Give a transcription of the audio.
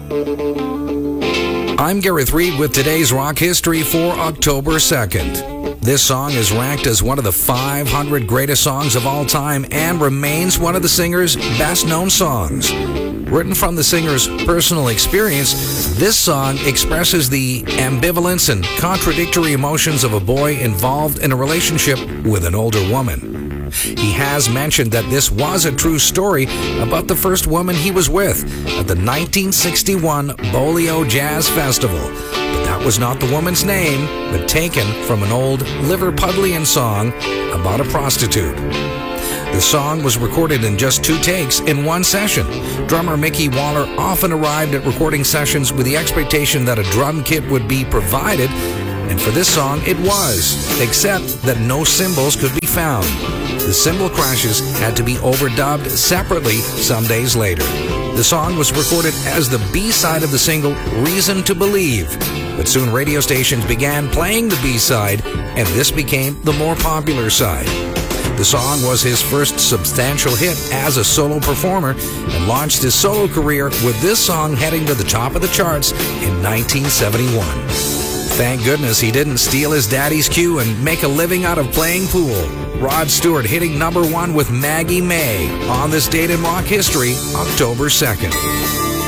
I'm Gareth Reed with today's rock history for October 2nd. This song is ranked as one of the 500 greatest songs of all time and remains one of the singer's best-known songs. Written from the singer's personal experience, this song expresses the ambivalence and contradictory emotions of a boy involved in a relationship with an older woman. He has mentioned that this was a true story about the first woman he was with at the 1961 Bolio Jazz Festival. But that was not the woman's name, but taken from an old Liverpudlian song about a prostitute. The song was recorded in just 2 takes in one session. Drummer Mickey Waller often arrived at recording sessions with the expectation that a drum kit would be provided, and for this song it was, except that no cymbals could be found. The cymbal crashes had to be overdubbed separately some days later. The song was recorded as the B-side of the single Reason to Believe, but soon radio stations began playing the B-side, and this became the more popular side. The song was his first substantial hit as a solo performer and launched his solo career with this song heading to the top of the charts in 1971. Thank goodness he didn't steal his daddy's cue and make a living out of playing pool. Rod Stewart hitting #1 with Maggie May on this date in rock history, October 2nd.